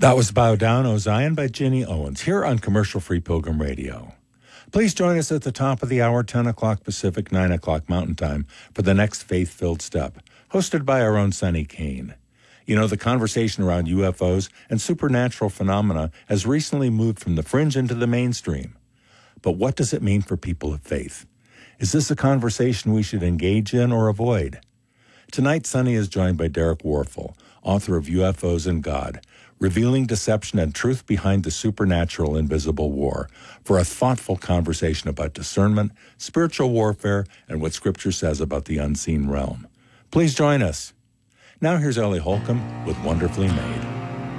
That was Bow Down, O Zion by Ginny Owens, here on Commercial Free Pilgrim Radio. Please join us at the top of the hour, 10 o'clock Pacific, 9 o'clock Mountain Time, for the next Faith-Filled Step, hosted by our own Sonny Kane. You know, the conversation around UFOs and supernatural phenomena has recently moved from the fringe into the mainstream. But what does it mean for people of faith? Is this a conversation we should engage in or avoid? Tonight, Sonny is joined by Derek Warfel, author of UFOs and God, Revealing Deception and Truth Behind the Supernatural Invisible War, for a thoughtful conversation about discernment, spiritual warfare, and what Scripture says about the unseen realm. Please join us. Now here's Ellie Holcomb with Wonderfully Made.